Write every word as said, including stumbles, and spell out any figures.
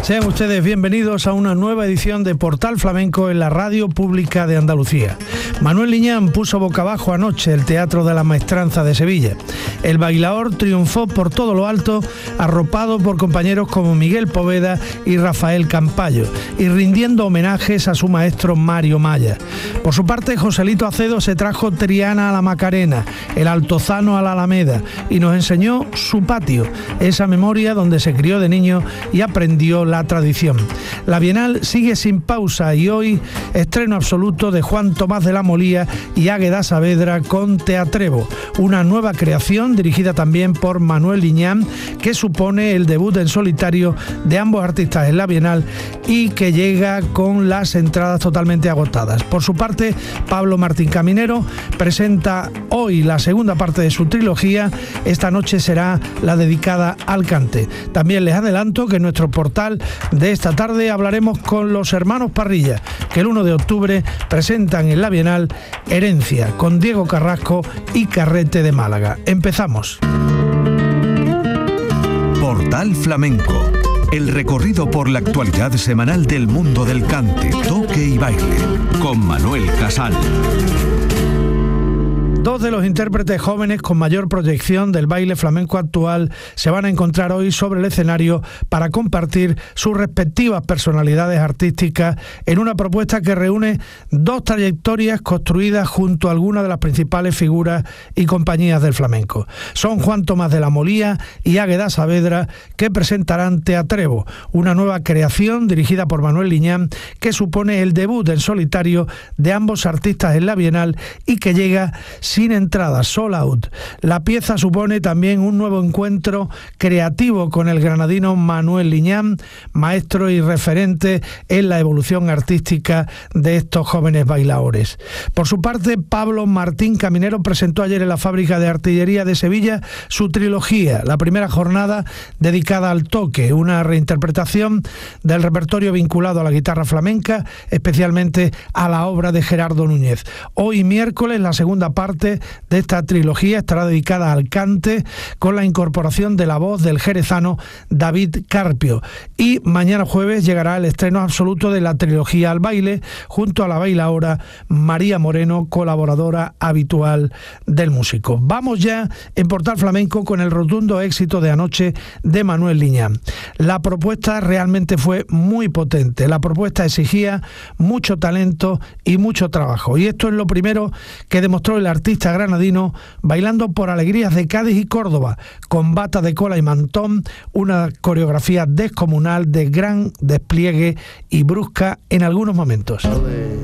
Sean ustedes bienvenidos a una nueva edición de Portal Flamenco en la Radio Pública de Andalucía. Manuel Liñán puso boca abajo anoche el Teatro de la Maestranza de Sevilla. El bailaor triunfó por todo lo alto, arropado por compañeros como Miguel Poveda y Rafael Campayo, y rindiendo homenajes a su maestro Mario Maya. Por su parte, Joselito Acedo se trajo Triana a la Macarena, el Altozano a la Alameda, y nos enseñó su patio, esa memoria donde se crió de niño y aprendió la tradición. La Bienal sigue sin pausa y hoy estreno absoluto de Juan Tomás de la Molía y Águeda Saavedra con Teatrevo, una nueva creación dirigida también por Manuel Liñán, que supone el debut en solitario de ambos artistas en la Bienal y que llega con las entradas totalmente agotadas. Por su parte, Pablo Martín Caminero presenta hoy la segunda parte de su trilogía. Esta noche será la dedicada al cante. También les adelanto que en nuestro portal de esta tarde hablaremos con los hermanos Parrilla, que el uno de octubre presentan en la Bienal Herencia, con Diego Carrasco y Carrete de Málaga. Empezamos. Portal Flamenco, el recorrido por la actualidad semanal del mundo del cante, toque y baile, con Manuel Casal. Dos de los intérpretes jóvenes con mayor proyección del baile flamenco actual se van a encontrar hoy sobre el escenario para compartir sus respectivas personalidades artísticas en una propuesta que reúne dos trayectorias construidas junto a algunas de las principales figuras y compañías del flamenco. Son Juan Tomás de la Molía y Águeda Saavedra, que presentarán Teatrevo, una nueva creación dirigida por Manuel Liñán, que supone el debut en solitario de ambos artistas en la Bienal y que llega sin entrada, sold out. La pieza supone también un nuevo encuentro creativo con el granadino Manuel Liñán, maestro y referente en la evolución artística de estos jóvenes bailaores. Por su parte, Pablo Martín Caminero presentó ayer en la Fábrica de Artillería de Sevilla su trilogía, la primera jornada dedicada al toque, una reinterpretación del repertorio vinculado a la guitarra flamenca, especialmente a la obra de Gerardo Núñez. Hoy miércoles, la segunda parte de esta trilogía estará dedicada al cante, con la incorporación de la voz del jerezano David Carpio, y mañana jueves llegará el estreno absoluto de la trilogía al baile junto a la bailaora María Moreno, colaboradora habitual del músico. Vamos ya en Portal Flamenco con el rotundo éxito de anoche de Manuel Liñán. La propuesta realmente fue muy potente, la propuesta exigía mucho talento y mucho trabajo, y esto es lo primero que demostró el artista granadino bailando por alegrías de Cádiz y Córdoba, con bata de cola y mantón, una coreografía descomunal de gran despliegue y brusca en algunos momentos. De